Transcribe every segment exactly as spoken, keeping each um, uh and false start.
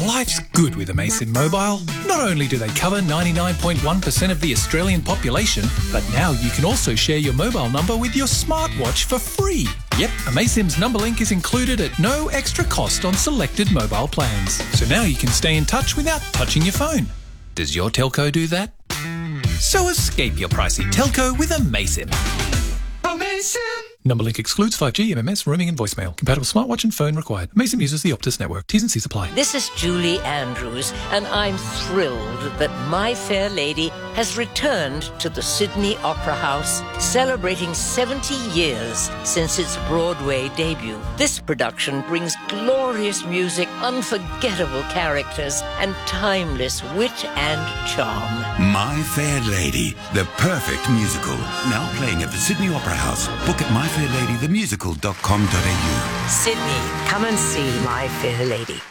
Life's good with Amaysim Mobile. Not only do they cover ninety-nine point one percent of the Australian population, but now you can also share your mobile number with your smartwatch for free. Yep, Amaysim's number link is included at no extra cost on selected mobile plans. So now you can stay in touch without touching your phone. Does your telco do that? So escape your pricey telco with Amaysim. Amaysim! Number link excludes five G, M M S, roaming and voicemail. Compatible smartwatch and phone required. Amaysim uses the Optus network. T's and C's apply. This is Julie Andrews, and I'm thrilled that My Fair Lady has returned to the Sydney Opera House, celebrating seventy years since its Broadway debut. This production brings glorious music, unforgettable characters, and timeless wit and charm. My Fair Lady, the perfect musical. Now playing at the Sydney Opera House. Book at my fair lady the musical dot com dot a u. Sydney, come and see My Fair Lady.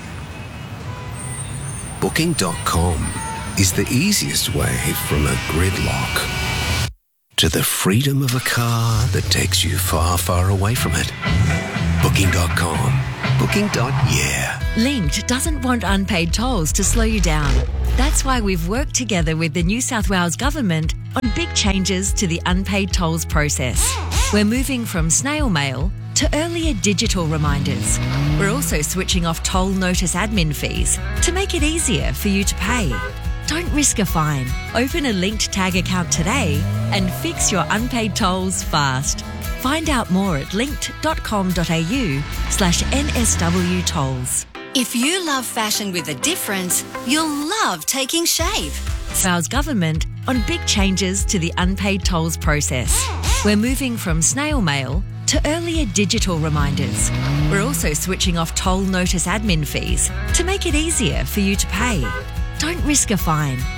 Booking dot com is the easiest way from a gridlock to the freedom of a car that takes you far, far away from it. Booking dot com. Booking. Yeah. Linked doesn't want unpaid tolls to slow you down. That's why we've worked together with the New South Wales Government on big changes to the unpaid tolls process. We're moving from snail mail to earlier digital reminders. We're also switching off toll notice admin fees to make it easier for you to pay. Don't risk a fine. Open a Linked Tag account today and fix your unpaid tolls fast. Find out more at linked dot com dot a u slash N S W tolls. If you love fashion with a difference, you'll love taking shape. Wales Government on big changes to the unpaid tolls process. We're moving from snail mail to earlier digital reminders. We're also switching off toll notice admin fees to make it easier for you to pay. Don't risk a fine.